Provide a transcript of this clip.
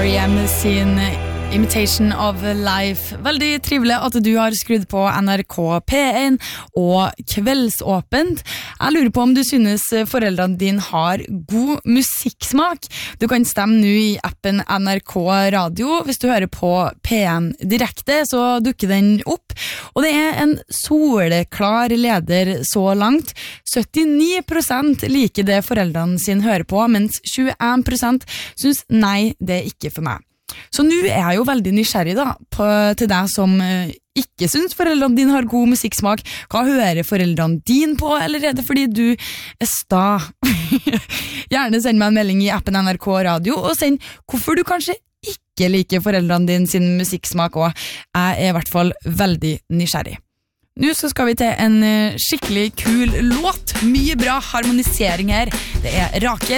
R.E.M. sin Imitation of Life. Veldig trivelig at du har skrudd på NRK P1 og Kveldsåpent. Jeg lurer på om du synes foreldrene dine har god musikksmak. Du kan stemme nå i appen NRK Radio. Hvis du hører på P1 direkte, så dukker den opp. Og det er en soleklar leder så langt. 79% liker det foreldrene sine hører på, mens 21% synes nei, det er ikke for meg. Så nå er jeg jo veldig nysgjerrig til deg som ikke synes foreldrene dine har god musikksmak. Hva hører foreldrene dine på, eller er det fordi du er sta? Gjerne send meg en melding i appen NRK Radio, og send hvorfor du kanskje ikke liker foreldrene dine sin musikksmak også. Jeg er i hvert fall veldig nysgjerrig. Nå så skal vi til en skikkelig kul låt. Mye bra harmonisering her. Det er Rakel